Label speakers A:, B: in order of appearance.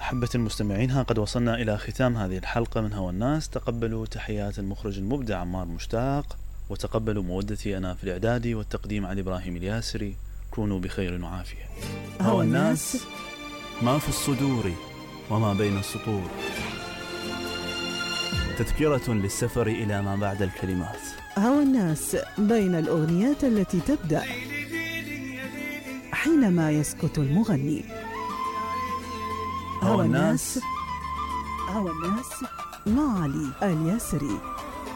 A: أحبة المستمعين، ها قد وصلنا إلى ختام هذه الحلقة من هوى الناس. تقبلوا تحيات المخرج المبدع عمار مشتاق، وتقبلوا مودتي أنا في الإعداد والتقديم علي إبراهيم الياسري. كونوا بخير وعافية. هوى الناس، ما في الصدور وما بين السطور، تذكرة للسفر إلى ما بعد الكلمات.
B: هوى الناس بين الأغنيات التي تبدأ حينما يسكت المغني. هوى الناس مع علي الياسري.